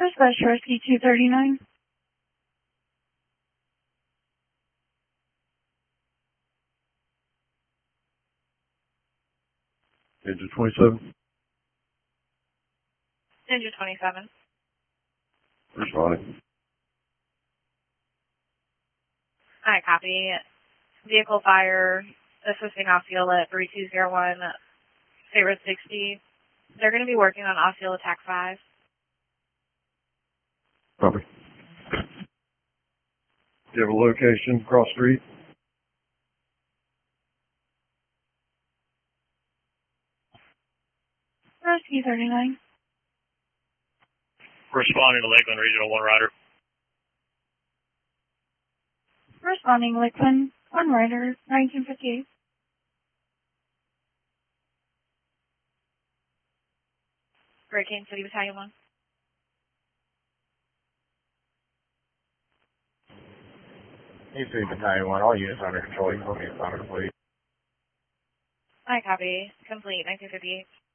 Dispatch Rescue 239. Ninja 27. Ninja 27. Responding. Alright, copy. Vehicle fire, assisting Osceola at 3201, State Road 60. They're going to be working on Osceola Attack 5. Copy. Do you have a location cross street? Rescue 39. Responding to Lakeland Regional 1 Rider. Responding Lakeland, 1 Rider, 1958. Hurricane City Battalion 1. East City Battalion 1, all units under control. You can put me in front of the police. Alright, copy. Complete, 1958.